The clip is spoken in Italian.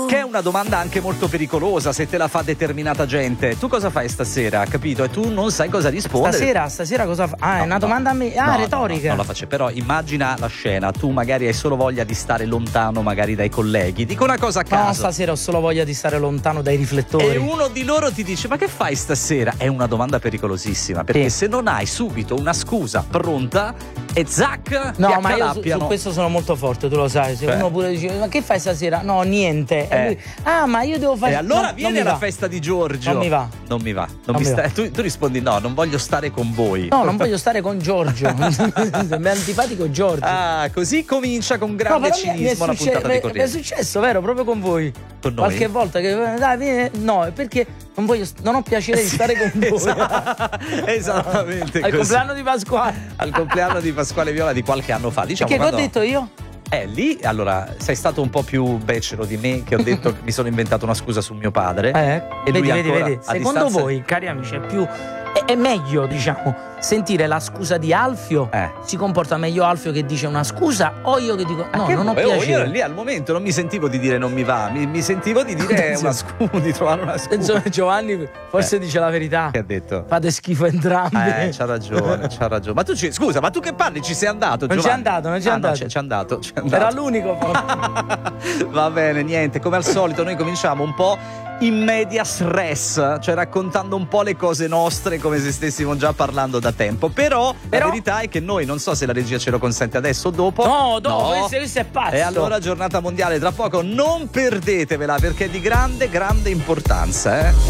Che è una domanda anche molto pericolosa se te la fa determinata gente. Tu cosa fai stasera, capito? E tu non sai cosa rispondere. Stasera cosa fa? È una domanda a me. Retorica. No, non la faccio. Però immagina la scena. Tu magari hai solo voglia di stare lontano magari dai colleghi. Dico una cosa a caso. No, stasera ho solo voglia di stare lontano dai riflettori. E uno di loro ti dice: ma che fai stasera? È una domanda pericolosissima, perché se non hai subito una scusa pronta e zac, no, ma io su questo sono molto forte, tu lo sai. Se uno pure dice: ma che fai stasera? No, niente. E lui, ma io devo fare. E allora vieni alla festa di Giorgio. Non mi va. Non mi va. Tu rispondi: no, non voglio stare con voi. No, non voglio stare con Giorgio. Mi è antipatico Giorgio. Ah, così comincia con grande cinismo la puntata di Corriere. Mi è successo, vero? Proprio con voi. Con noi? Qualche volta che dai, vieni, no, perché non ho piacere di stare con voi. Esattamente. Al compleanno di Pasquale. Al compleanno di Pasquale Viola di qualche anno fa. Diciamo, che ho detto io? Lì, allora, sei stato un po' più becero di me, che ho detto che mi sono inventato una scusa su mio padre. E vedi. Secondo voi, cari amici, è meglio, diciamo, sentire la scusa di Alfio? Si comporta meglio Alfio che dice una scusa o io che dico no, non ho piacere? Io lì al momento non mi sentivo di dire non mi va, mi sentivo di dire una scusa, di trovare una scusa. Giovanni forse dice la verità. Che ha detto? Fate schifo entrambi. C'ha ragione. Ma tu scusa, ma tu che parli? Ci sei andato, Giovanni? Non c'è andato. C'è andato. Era l'unico. Va bene, niente, come al solito noi cominciamo un po' in medias res, cioè raccontando un po' le cose nostre come se stessimo già parlando da tempo. Però la verità è che noi, non so se la regia ce lo consente adesso o dopo. No, questo è pazzo. E allora giornata mondiale tra poco, non perdetevela perché è di grande importanza,